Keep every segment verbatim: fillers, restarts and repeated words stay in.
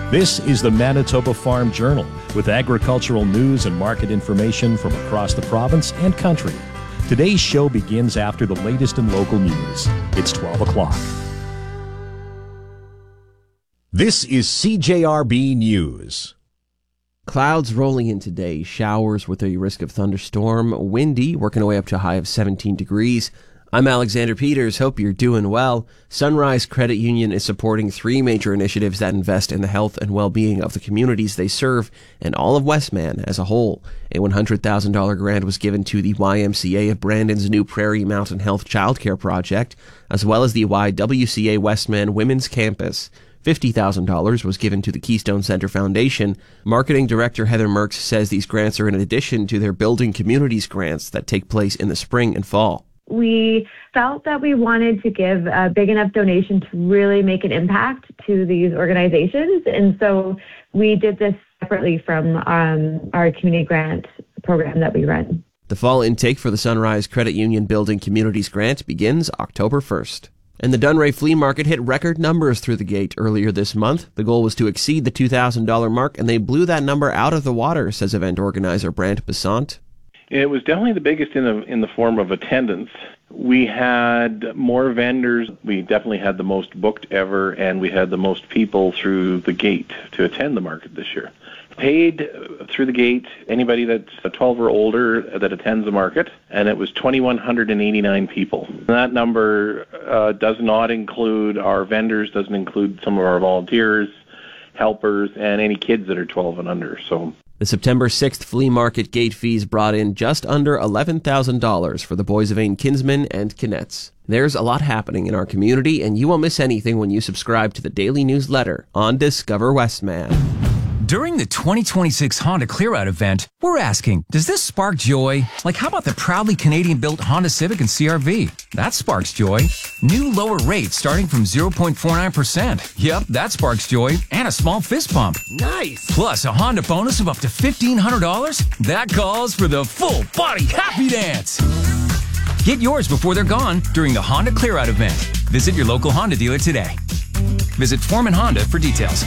This is the Manitoba Farm Journal with agricultural news and market information from across the province and country. Today's show begins after the latest in local news. It's twelve o'clock. This is C J R B News. Clouds rolling in today, showers with a risk of thunderstorm, windy, working our way up to a high of seventeen degrees. I'm Alexander Peters. Hope you're doing well. Sunrise Credit Union is supporting three major initiatives that invest in the health and well-being of the communities they serve and all of Westman as a whole. A one hundred thousand dollars grant was given to the Y M C A of Brandon's new Prairie Mountain Health Childcare Project, as well as the Y W C A Westman Women's Campus. fifty thousand dollars was given to the Keystone Center Foundation. Marketing Director Heather Merks says these grants are in addition to their Building Communities grants that take place in the spring and fall. We felt that we wanted to give a big enough donation to really make an impact to these organizations. And so we did this separately from um, our community grant program that we run. The fall intake for the Sunrise Credit Union Building Communities grant begins October first. And the Dunray Flea Market hit record numbers through the gate earlier this month. The goal was to exceed the two thousand dollars mark, and they blew that number out of the water, says event organizer Brant Besant. It was definitely the biggest in the in the form of attendance. We had more vendors. We definitely had the most booked ever, and we had the most people through the gate to attend the market this year. Paid through the gate, anybody that's twelve or older that attends the market, and it was two thousand one hundred eighty-nine people. And that number uh, does not include our vendors, doesn't include some of our volunteers, helpers, and any kids that are twelve and under. So. The September sixth flea market gate fees brought in just under eleven thousand dollars for the Boissevain Kinsmen and Kinettes. There's a lot happening in our community, and you won't miss anything when you subscribe to the daily newsletter on Discover Westman. During the twenty twenty-six Honda Clear Out event, we're asking, does this spark joy? Like, how about the proudly Canadian-built Honda Civic and C R V? That sparks joy. New lower rates starting from zero point four nine percent. Yep, that sparks joy. And a small fist pump. Nice! Plus a Honda bonus of up to fifteen hundred dollars. That calls for the full body happy dance. Get yours before they're gone during the Honda Clear Out event. Visit your local Honda dealer today. Visit Foreman Honda for details.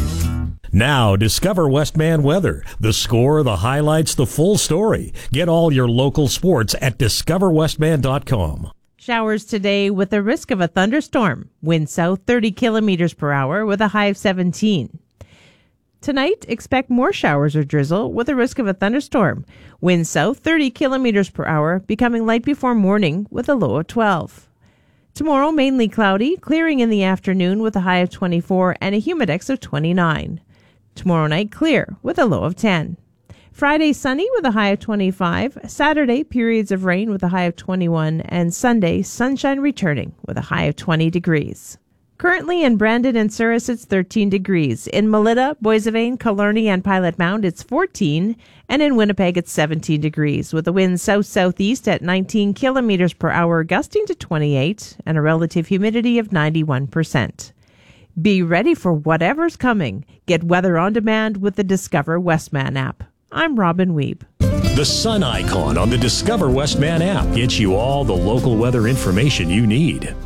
Now, discover Westman weather. The score, the highlights, the full story. Get all your local sports at discover westman dot com. Showers today with a risk of a thunderstorm. Wind south thirty kilometers per hour with a high of seventeen. Tonight, expect more showers or drizzle with a risk of a thunderstorm. Wind south thirty kilometers per hour, becoming light before morning with a low of twelve. Tomorrow, mainly cloudy, clearing in the afternoon with a high of twenty-four and a humidex of twenty-nine. Tomorrow night, clear with a low of ten. Friday, sunny with a high of twenty-five. Saturday, periods of rain with a high of twenty-one. And Sunday, sunshine returning with a high of twenty degrees. Currently in Brandon and Souris, it's thirteen degrees. In Melita, Boissevain, Killarney, and Pilot Mound, it's fourteen. And in Winnipeg, it's seventeen degrees, with the wind south-southeast at nineteen kilometers per hour, gusting to twenty-eight, and a relative humidity of ninety-one percent. Be ready for whatever's coming. Get weather on demand with the Discover Westman app. I'm Robin Weeb. The sun icon on the Discover Westman app gets you all the local weather information you need.